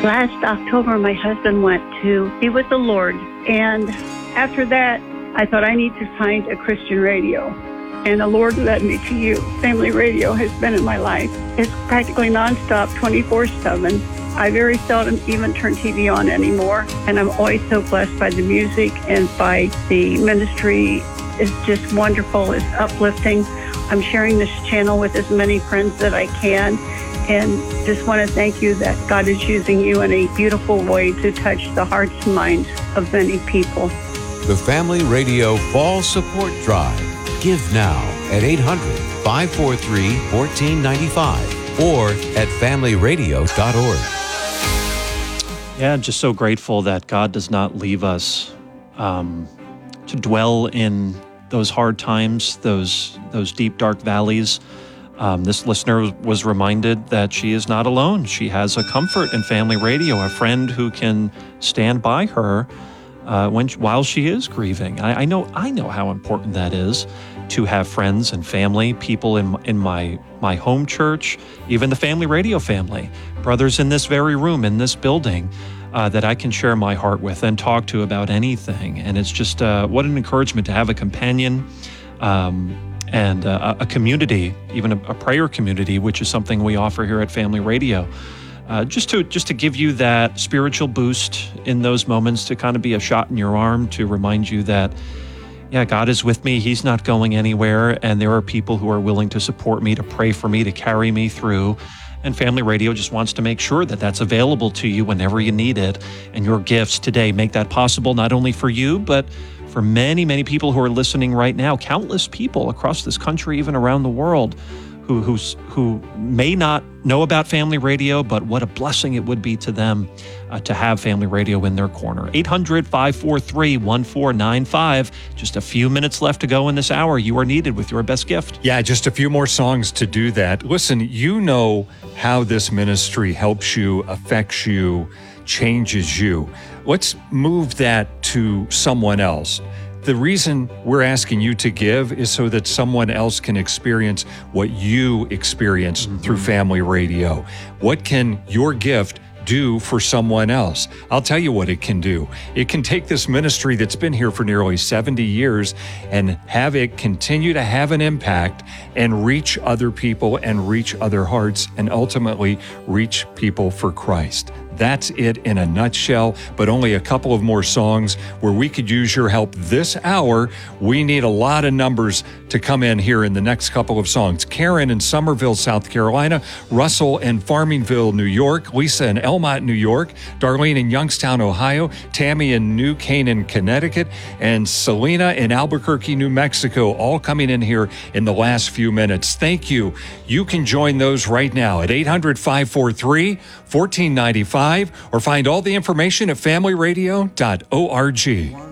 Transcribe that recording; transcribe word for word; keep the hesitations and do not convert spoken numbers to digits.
Last October, my husband went to be with the Lord. And after that, I thought I need to find a Christian radio. And the Lord led me to you. Family radio has been in my life. It's practically nonstop, twenty-four seven. I very seldom even turn T V on anymore. And I'm always so blessed by the music and by the ministry. It's just wonderful. It's uplifting. I'm sharing this channel with as many friends that I can. And just want to thank you that God is using you in a beautiful way to touch the hearts and minds of many people. The Family Radio Fall Support Drive. Give now at eight hundred, five four three, one four nine five or at family radio dot org. Yeah, I'm just so grateful that God does not leave us um, to dwell in those hard times, those those deep, dark valleys. Um, this listener was reminded that she is not alone. She has a comfort in Family Radio, a friend who can stand by her uh, when while she is grieving. I, I know I know how important that is, to have friends and family, people in in my my home church, even the Family Radio family, brothers in this very room, in this building, uh, that I can share my heart with and talk to about anything. And it's just uh, what an encouragement to have a companion um, and uh, a community, even a, a prayer community, which is something we offer here at Family Radio. Uh, just to just to give you that spiritual boost in those moments, to kind of be a shot in your arm, to remind you that, yeah, God is with me. He's not going anywhere. And there are people who are willing to support me, to pray for me, to carry me through. And Family Radio just wants to make sure that that's available to you whenever you need it. And your gifts today make that possible, not only for you, but for many, many people who are listening right now, countless people across this country, even around the world, who who's, who may not know about Family Radio, but what a blessing it would be to them uh, to have Family Radio in their corner. eight hundred, five four three, one four nine five. Just a few minutes left to go in this hour. You are needed with your best gift. Yeah, just a few more songs to do that. Listen, you know how this ministry helps you, affects you, changes you. Let's move that to someone else. The reason we're asking you to give is so that someone else can experience what you experienced mm-hmm. through Family Radio. What can your gift do for someone else? I'll tell you what it can do. It can take this ministry that's been here for nearly seventy years and have it continue to have an impact and reach other people and reach other hearts and ultimately reach people for Christ. That's it in a nutshell, but only a couple of more songs where we could use your help this hour. We need a lot of numbers to come in here in the next couple of songs. Karen in Somerville, South Carolina, Russell in Farmingville, New York, Lisa in Elmont, New York, Darlene in Youngstown, Ohio, Tammy in New Canaan, Connecticut, and Selena in Albuquerque, New Mexico, all coming in here in the last few minutes. Thank you. You can join those right now at eight hundred, five four three, one four nine five or find all the information at family radio dot org.